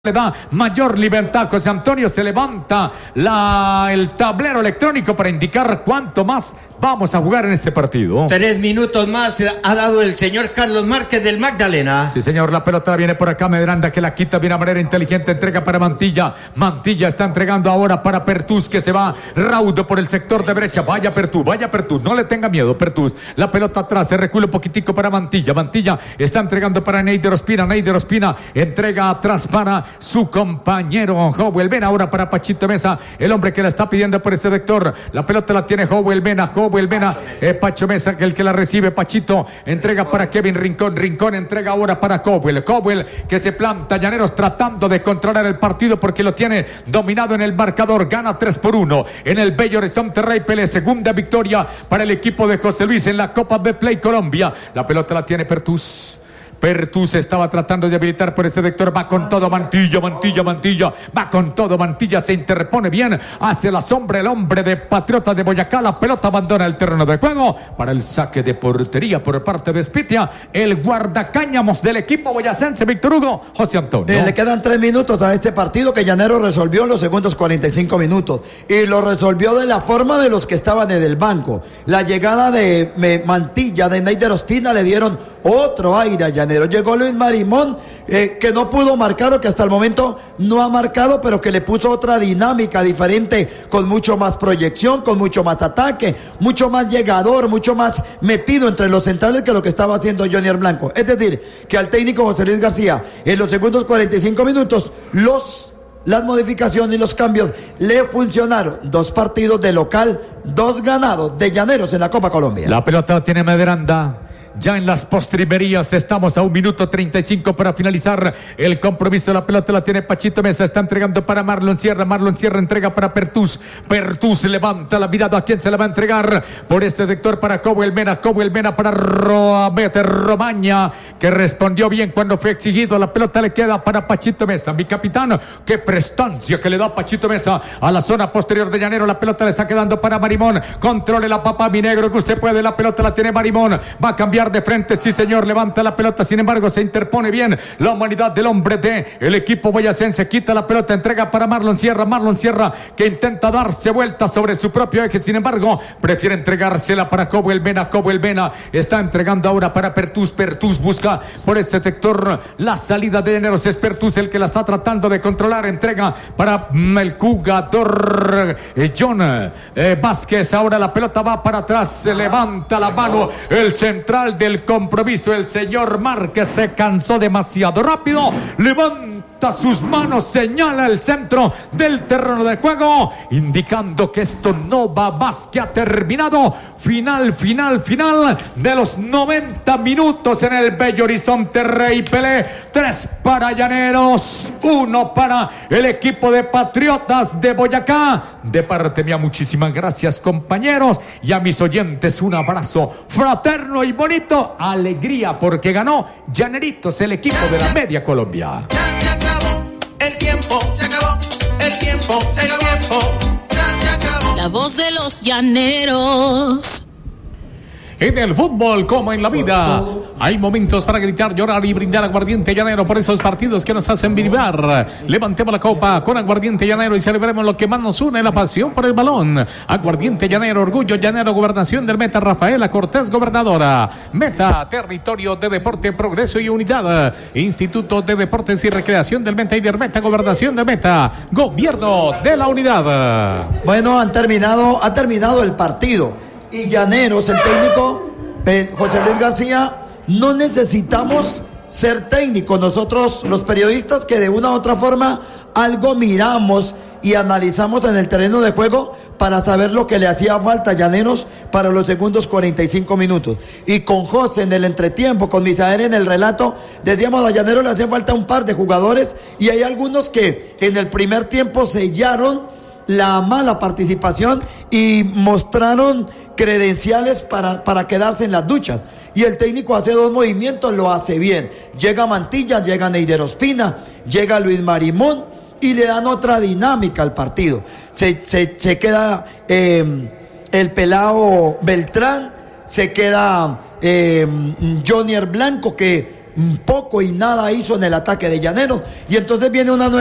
le da mayor libertad. José Antonio, se levanta el tablero electrónico para indicar cuánto más vamos a jugar en este partido. 3 minutos más ha dado el señor Carlos Márquez del Magdalena. Sí, señor, la pelota viene por acá. Medranda que la quita de una manera inteligente, entrega para Mantilla. Mantilla está entregando ahora para Pertús, que se va raudo por el sector de brecha. Vaya Pertús, no le tenga miedo, Pertús. La pelota atrás, se recula un poquitico para Mantilla. Mantilla está entregando para Neider Ospina. Neider Ospina entrega atrás para su compañero Howell Mena, ahora para Pachito Mesa, el hombre que la está pidiendo por ese sector. La pelota la tiene Howell Mena, Pacho Mesa, que el que la recibe. Pachito entrega para Kevin Rincón entrega ahora para Cowell que se planta. Llaneros tratando de controlar el partido porque lo tiene dominado en el marcador. Gana 3-1 en el Bello Horizonte Rey Pelé. Segunda victoria para el equipo de José Luis en la Copa Betplay Colombia. La pelota la tiene Pertús estaba tratando de habilitar por ese sector, va con todo Mantilla, va con todo Mantilla, se interpone bien, hace la sombra el hombre de Patriota de Boyacá. La pelota abandona el terreno de juego para el saque de portería por parte de Spitia, el guardacáñamos del equipo boyacense, Víctor Hugo. José Antonio. Le quedan 3 minutos a este partido que Llanero resolvió en los segundos 45 minutos y lo resolvió de la forma de los que estaban en el banco. La llegada de Mantilla, de Neider Ospina, le dieron otro aire a Llanero. Llegó Luis Marimón, que no pudo marcar, o que hasta el momento no ha marcado, pero que le puso otra dinámica diferente, con mucho más proyección, con mucho más ataque, mucho más llegador, mucho más metido entre los centrales que lo que estaba haciendo Jonier Blanco. Es decir, que al técnico José Luis García, en los segundos 45 minutos, las modificaciones y los cambios le funcionaron. 2 partidos de local, 2 ganados de Llaneros en la Copa Colombia. La pelota tiene Medranda. Ya en las postrimerías, estamos a 1 minuto 35 para finalizar el compromiso. La pelota la tiene Pachito Mesa, está entregando para Marlon Sierra entrega para Pertús levanta la mirada. ¿A quién se la va a entregar? Por este sector para Cowell Mena para Romaña, que respondió bien cuando fue exigido. La pelota le queda para Pachito Mesa, mi capitán. Qué prestancia que le da Pachito Mesa a la zona posterior de Llanero. La pelota le está quedando para Marimón. Controle la papá, mi negro, que usted puede. La pelota la tiene Marimón, va a cambiar de frente, sí señor, levanta la pelota, sin embargo se interpone bien la humanidad del hombre de el equipo boyacense, quita la pelota, entrega para Marlon Sierra, que intenta darse vuelta sobre su propio eje, sin embargo prefiere entregársela para Cowell Mena, está entregando ahora para Pertús busca por este sector la salida de Llaneros, es Pertús el que la está tratando de controlar, entrega para el jugador John Vázquez, ahora la pelota va para atrás, se levanta la mano el central del compromiso, el señor Márquez se cansó demasiado rápido, levanta sus manos, señala el centro del terreno de juego, indicando que esto no va más, que ha terminado. Final de los 90 minutos en el Bello Horizonte Rey Pelé. 3 para Llaneros, 1 para el equipo de Patriotas de Boyacá. De parte mía, muchísimas gracias, compañeros, y a mis oyentes un abrazo fraterno y bonito. Alegría porque ganó Llaneritos, el equipo de la Media Colombia. Ya se acabó el tiempo, se acabó el tiempo, ya se acabó. La voz de los llaneros. En el fútbol, como en la vida, hay momentos para gritar, llorar y brindar aguardiente llanero por esos partidos que nos hacen vibrar. Levantemos la copa con aguardiente llanero y celebremos lo que más nos une, la pasión por el balón. Aguardiente llanero, orgullo llanero, gobernación del Meta Rafaela Cortés, gobernadora. Meta, territorio de deporte, progreso y unidad. Instituto de Deportes y Recreación del Meta y del Meta, gobernación de Meta, gobierno de la unidad. Bueno, ha terminado el partido. Y Llaneros, el técnico José Luis García, no necesitamos ser técnicos. Nosotros, los periodistas, que de una u otra forma algo miramos y analizamos en el terreno de juego para saber lo que le hacía falta a Llaneros para los segundos 45 minutos. Y con José en el entretiempo, con Misael en el relato, decíamos, a Llaneros le hacía falta un par de jugadores, y hay algunos que en el primer tiempo sellaron la mala participación y mostraron credenciales para quedarse en las duchas. Y el técnico hace 2 movimientos, lo hace bien. Llega Mantilla, llega Neider Ospina, llega Luis Marimón y le dan otra dinámica al partido. Se queda el pelado Beltrán, se queda Jonier Blanco, que poco y nada hizo en el ataque de Llaneros. Y entonces viene una nueva